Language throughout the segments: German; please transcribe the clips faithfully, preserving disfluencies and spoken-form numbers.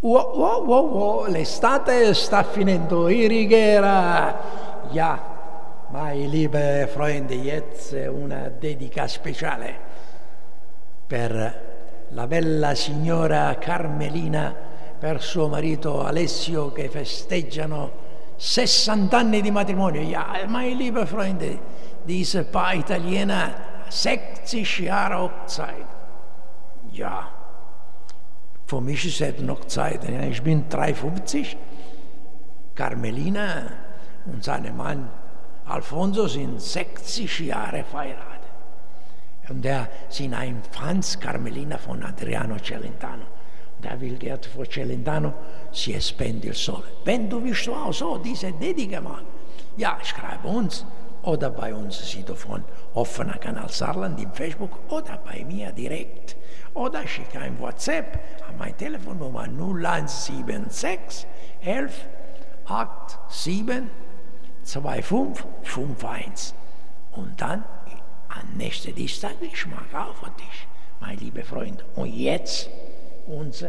Oh, oh, oh, oh, l'estate sta finendo, in righiera. Ja, meine liebe Freunde, jetzt una dedica speciale per la bella signora Carmelina, per suo marito Alessio, che festeggiano sessanta anni di matrimonio. Ja, meine liebe Freunde, diese Paar Italiener, sechzig Jahre Hochzeit. Ja. Für mich ist es noch Zeit. Ich bin dreiundfünfzig. Carmelina und sein Mann Alfonso sind sechzig Jahre verheiratet. Und er sind ein Franz Carmelina von Adriano Celentano. Und er will gerne für Celentano, si spende il sole. Wenn du willst auch so diese Dedica machen, ja, schreib uns oder bei uns Sito von offener Kanal Saarland im Facebook oder bei mir direkt. Oder schicke ein WhatsApp an meine Telefonnummer null eins sieben sechs elf siebenundachtzig fünfundzwanzig fünfundfünfzig. Und dann am nächsten Dienstag, ich mag auch für dich, mein lieber Freund. Und jetzt unser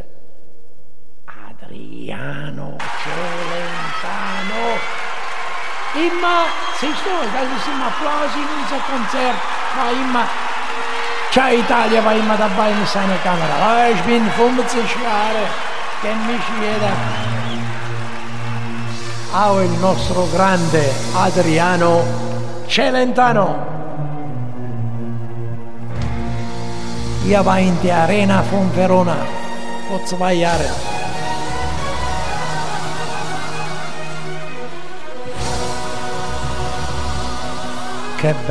Adriano Celentano. Immer, siehst du, das ist immer Applaus in unser Konzert, war immer. Ciao Italia war immer dabei mit seiner Kamera. Oh, ich bin fünfzig Jahre, kennt mich jeder. Auch il nostro grande Adriano Celentano. Er war in der Arena von Verona vor zwei Jahren. Che